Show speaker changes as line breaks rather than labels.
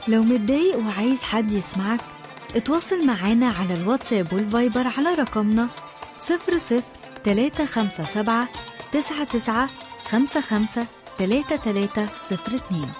لو متضايق وعايز حد يسمعك، اتواصل معانا على الواتساب والفايبر على رقمنا 00357 99 55 3302.